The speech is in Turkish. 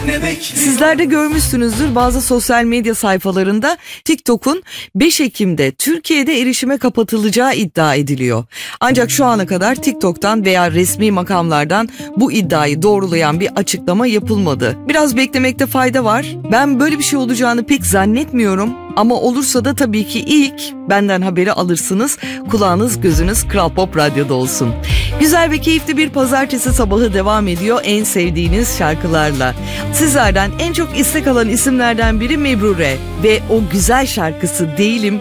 Sizler de görmüşsünüzdür, bazı sosyal medya sayfalarında TikTok'un 5 Ekim'de Türkiye'de erişime kapatılacağı iddia ediliyor. Ancak şu ana kadar TikTok'tan veya resmi makamlardan bu iddiayı doğrulayan bir açıklama yapılmadı. Biraz beklemekte fayda var. Ben böyle bir şey olacağını pek zannetmiyorum. Ama olursa da tabii ki ilk benden haberi alırsınız. Kulağınız gözünüz Kral Pop Radyo'da olsun. Güzel ve keyifli bir pazartesi sabahı devam ediyor en sevdiğiniz şarkılarla. Sizlerden en çok istek alan isimlerden biri Mebrure ve o güzel şarkısı Değilim